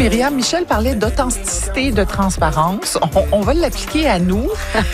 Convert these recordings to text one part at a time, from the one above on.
Myriam, Michel parlait d'authenticité et de transparence. On va l'appliquer à nous.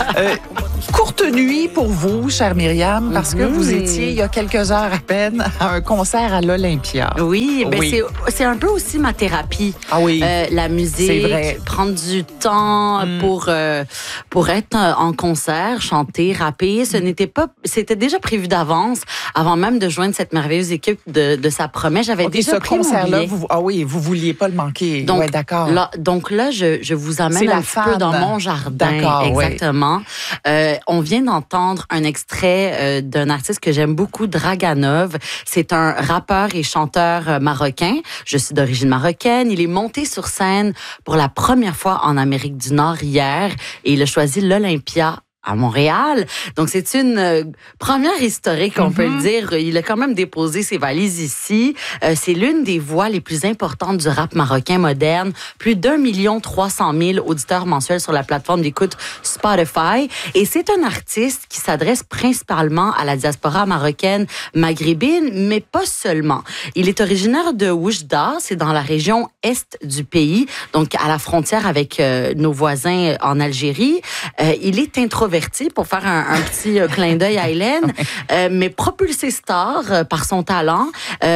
Courte nuit pour vous, chère Myriam, parce que vous étiez, il y a quelques heures à peine, à un concert à l'Olympia. Oui, ben c'est un peu aussi ma thérapie. Ah oui. La musique, c'est vrai. prendre du temps pour être en concert, chanter, rapper. C'était déjà prévu d'avance, avant même de joindre cette merveilleuse équipe de Ça promet. J'avais déjà pris mon billet. Vous vouliez pas le manquer. Donc, ouais, d'accord. Donc là, je vous amène un petit peu dans mon jardin. D'accord, exactement. On vient d'entendre un extrait d'un artiste que j'aime beaucoup, Draganov. C'est un rappeur et chanteur marocain. Je suis d'origine marocaine. Il est monté sur scène pour la première fois en Amérique du Nord hier et il a choisi l'Olympia à Montréal. Donc, c'est une première historique, on peut le dire. Il a quand même déposé ses valises ici. C'est l'une des voix les plus importantes du rap marocain moderne. Plus d'1 300 000 auditeurs mensuels sur la plateforme d'écoute Spotify. Et c'est un artiste qui s'adresse principalement à la diaspora marocaine maghrébine, mais pas seulement. Il est originaire de Oujda, c'est dans la région est du pays, donc à la frontière avec nos voisins en Algérie. Il est introverti, pour faire un petit clin d'œil à Hélène, mais propulsé star par son talent.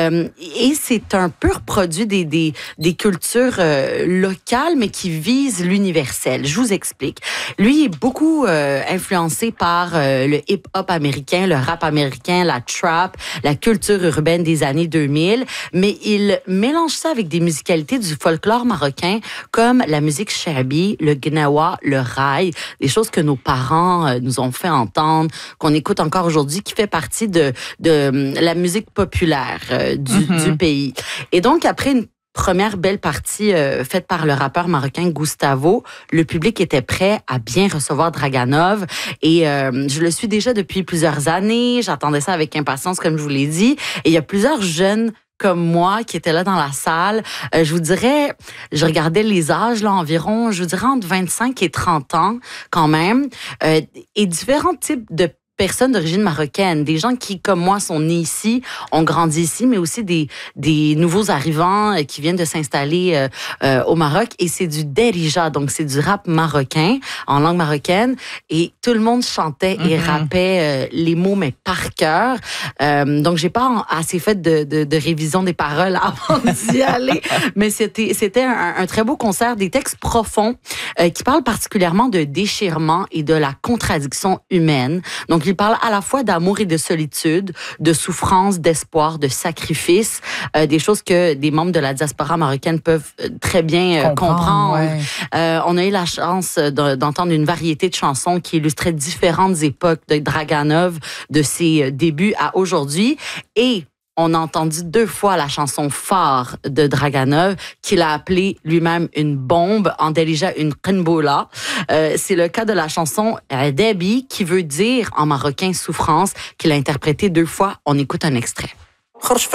Et c'est un pur produit des cultures locales, mais qui visent l'universel. Je vous explique. Lui est beaucoup influencé par le hip-hop américain, le rap américain, la trap, la culture urbaine des années 2000, mais il mélange ça avec des musicalités du folklore marocain, comme la musique shabi, le gnawa, le raï, des choses que nos parents nous ont fait entendre, qu'on écoute encore aujourd'hui, qui fait partie de la musique populaire du pays. Et donc, après une première belle partie faite par le rappeur marocain Gustavo, le public était prêt à bien recevoir Draganov et je le suis déjà depuis plusieurs années. J'attendais ça avec impatience, comme je vous l'ai dit. Et il y a plusieurs jeunes comme moi, qui étaient là dans la salle. Je vous dirais, je regardais les âges, là, environ, je vous dirais entre 25 et 30 ans, quand même, et différents types de personnes d'origine marocaine, des gens qui, comme moi, sont nés ici, ont grandi ici, mais aussi des nouveaux arrivants qui viennent de s'installer au Maroc. Et c'est du derija, donc c'est du rap marocain, en langue marocaine. Et tout le monde chantait et rappait les mots, mais par cœur. Donc, j'ai pas assez fait de révision des paroles avant d'y aller. Mais c'était un très beau concert, des textes profonds qui parlent particulièrement de déchirement et de la contradiction humaine. Donc, il parle à la fois d'amour et de solitude, de souffrance, d'espoir, de sacrifice, des choses que des membres de la diaspora marocaine peuvent très bien comprendre. Ouais. On a eu la chance d'entendre une variété de chansons qui illustraient différentes époques de Draganov, de ses débuts à aujourd'hui. Et on a entendu 2 fois la chanson phare de Draganov, qu'il a appelée lui-même une bombe, en Darija une qinboula. C'est le cas de la chanson Debi, qui veut dire en marocain souffrance, qu'il a interprétée 2 fois. On écoute un extrait.